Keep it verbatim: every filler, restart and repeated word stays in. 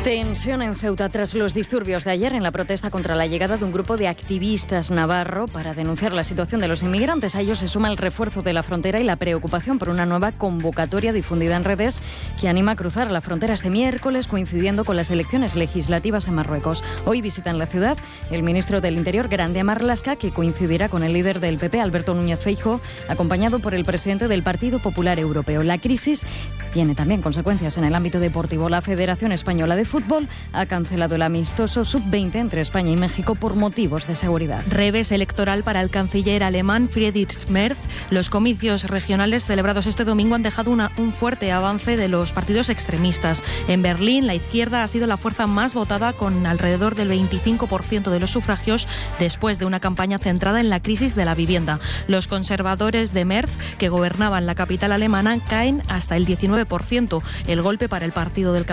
Tensión en Ceuta tras los disturbios de ayer en la protesta contra la llegada de un grupo de activistas navarro para denunciar la situación de los inmigrantes. A ello se suma el refuerzo de la frontera y la preocupación por una nueva convocatoria difundida en redes que anima a cruzar la frontera este miércoles, coincidiendo con las elecciones legislativas en Marruecos. Hoy visitan la ciudad el ministro del Interior, Grande Marlaska, que coincidirá con el líder del P P, Alberto Núñez Feijóo, acompañado por el presidente del Partido Popular Europeo. La crisis tiene también consecuencias en el ámbito deportivo. La Federación Española de Fútbol ha cancelado el amistoso sub veinte entre España y México por motivos de seguridad. Revés electoral para el canciller alemán Friedrich Merz. Los comicios regionales celebrados este domingo han dejado una, un fuerte avance de los partidos extremistas. En Berlín, la izquierda ha sido la fuerza más votada con alrededor del veinticinco por ciento de los sufragios después de una campaña centrada en la crisis de la vivienda. Los conservadores de Merz, que gobernaban la capital alemana, caen hasta el diecinueve por ciento. El golpe para el partido del